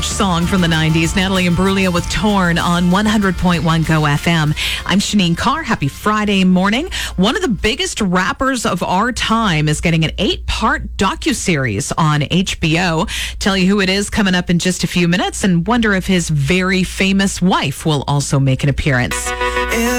huge song from the 90s. Natalie Imbruglia with Torn on 100.1 Go FM. I'm Shanine Carr. Happy Friday morning. One of the biggest rappers of our time is getting an 8-part docuseries on HBO. Tell you who it is coming up in just a few minutes and wonder if his very famous wife will also make an appearance.